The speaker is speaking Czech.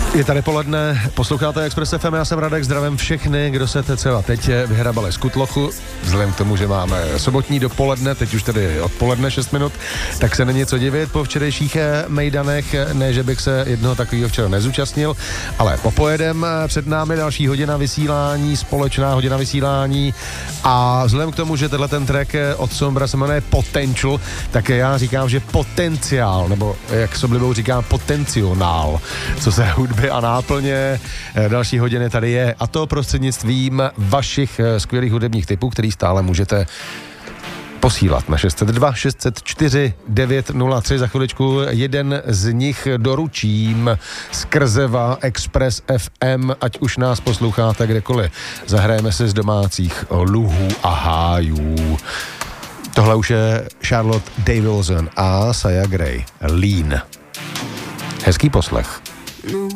Je tady poledne, posloucháte Express FM, já jsem Radek, zdravím všechny, kdo se třeba teď vyhrabali z Kutlochu, vzhledem k tomu, že máme sobotní dopoledne, teď už tedy odpoledne 6 minut, tak se není co divit po včerejších mejdanech, ne, že bych se jednoho takového včera nezúčastnil, ale popojedem, před námi další hodina vysílání, společná hodina vysílání a vzhledem k tomu, že tenhle ten track od Sombra se jmenuje Potential, tak já říkám, že potenciál, nebo jak s oblibou říkám potencionál, co se hudby a náplně další hodiny tady je, a to prostřednictvím vašich skvělých hudebních tipů, který stále můžete posílat na 602 604 903. Za chviličku jeden z nich doručím skrzeva Express FM, ať už nás posloucháte kdekoliv. Zahrajeme se z domácích luhů a hájů. Tohle už je Charlotte Davidson a Saya Gray. Lean. Hezký poslech.